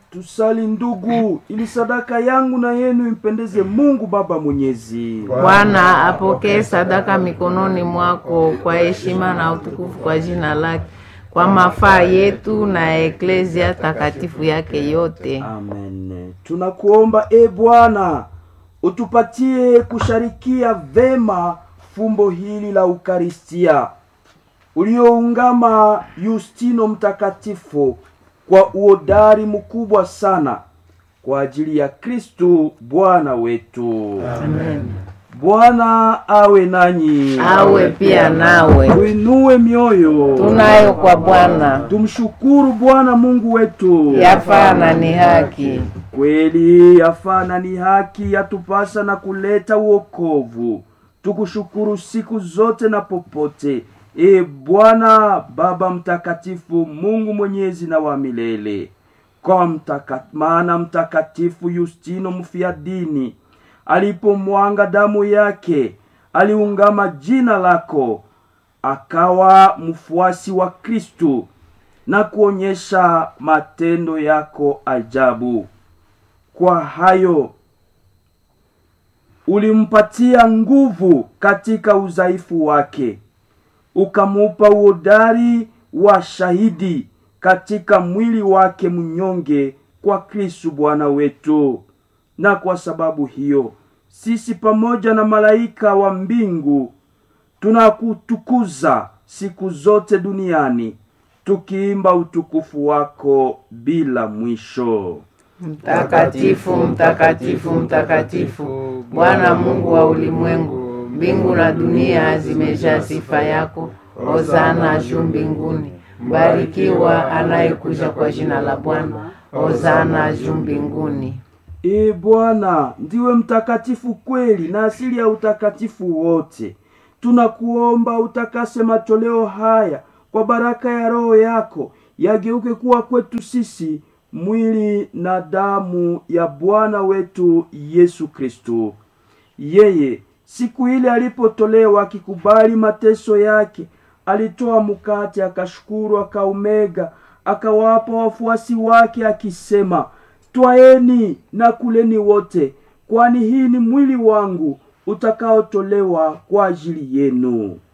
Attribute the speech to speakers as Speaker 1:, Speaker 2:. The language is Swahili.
Speaker 1: Tusali ndugu, ili sadaka yangu na yenu impendeze Mungu Baba Mwenyezi.
Speaker 2: Bwana apokee sadaka mikononi mwako kwa heshima na utukufu kwa jina lake, kwa mafaa yetu na eklezia takatifu yake yote.
Speaker 1: Amen. Tunakuomba Bwana, utupatie kusharikia vema fumbo hili la Ukaristia ulioungama Yustino mtakatifu kwa uhodari mkubwa sana kwa ajili ya Kristo Bwana wetu.
Speaker 2: Amen.
Speaker 1: Bwana awe nanyi.
Speaker 2: Awe pia nawe.
Speaker 1: Tuinue mioyo.
Speaker 2: Tunayo kwa Bwana.
Speaker 1: Tumshukuru Bwana Mungu wetu.
Speaker 2: Yafaa na ni haki.
Speaker 1: Kweli yafaa na ni haki, yatupasa na kuleta uokovu. Tukushukuru siku zote na popote, Bwana Baba mtakatifu, Mungu mwenyezi na wa milele. Kwa maana mtakatifu Yustino mfiadini alipomwanga damu yake, aliungama jina lako, akawa mfuasi wa Kristo na kuonyesha matendo yako ajabu. Kwa hayo ulimpatia nguvu katika udhaifu wake, ukamupa uhodari wa shahidi katika mwili wake mnyonge kwa Kristo Bwana wetu. Na kwa sababu hiyo sisi pamoja na malaika wa mbingu tunakutukuza siku zote duniani, tukiimba utukufu wako bila mwisho.
Speaker 2: Mtakatifu, mtakatifu, mtakatifu, Bwana Mungu wa ulimwengu, mbingu na dunia zimejaa sifa yako. Hosana juu mbinguni. Mbarikiwa anayekuja kwa jina la Bwana. Hosana juu mbinguni.
Speaker 1: Bwana, ndiwe mtakatifu kweli na asili ya utakatifu wote. Tunakuomba utakase matoleo haya kwa baraka ya Roho yako, yageuke kuwa kwetu sisi mwili na damu ya Bwana wetu Yesu Kristo. Yeye siku ile alipotolewa akikubali mateso yake, alitoa mkate, akashukuru, akaumega, akawapa wafuasi wake akisema, twaeni na kuleni wote, kwani hii ni mwili wangu utakaotolewa kwa ajili yenu.